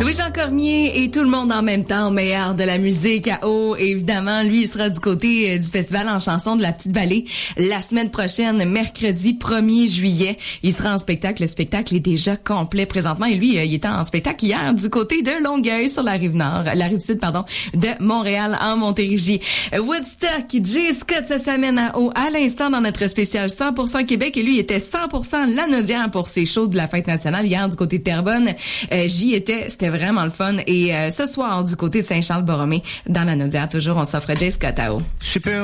Louis-Jean Cormier et tout le monde en même temps au meilleur de la musique à eau. Évidemment, lui, il sera du côté du festival en chanson de la Petite-Vallée la semaine prochaine, mercredi 1er juillet. Il sera en spectacle. Le spectacle est déjà complet présentement. Et lui, il était en spectacle hier du côté de Longueuil sur la rive nord, la rive sud, de Montréal en Montérégie. Woodstock, J. Scott se s'amène à eau à l'instant dans notre spécial 100% Québec. Et lui, il était 100% Lanaudière pour ses shows de la fête nationale hier du côté de Terrebonne. J'y étais, c'était vraiment le fun. Et ce soir, du côté de Saint-Charles-Borromée, dans Lanaudière, toujours, on s'offre J. Scott à eau. Super.